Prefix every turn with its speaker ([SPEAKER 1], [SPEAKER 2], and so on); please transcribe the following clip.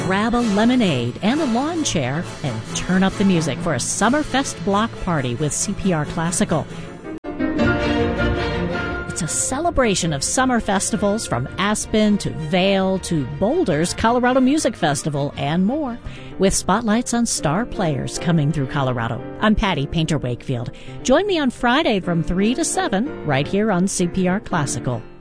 [SPEAKER 1] grab a lemonade and a lawn chair and turn up the music for a Summerfest block party with CPR Classical. It's a celebration of summer festivals from Aspen to Vail to Boulder's Colorado Music Festival and more, with spotlights on star players coming through Colorado. I'm Patty Painter Wakefield. Join me on Friday from 3 to 7 right here on CPR Classical.